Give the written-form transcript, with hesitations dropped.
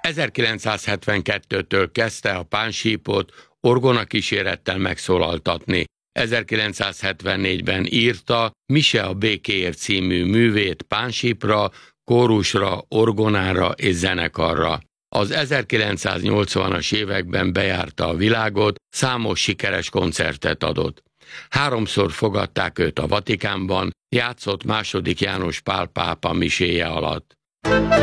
1972-től kezdte a pánsípot orgonakísérettel megszólaltatni. 1974-ben írta Mise a békéért című művét pánsípra, kórusra, orgonára és zenekarra. Az 1980-as években bejárta a világot, számos sikeres koncertet adott. 3-szor fogadták őt a Vatikánban, játszott II. János Pál pápa miséje alatt.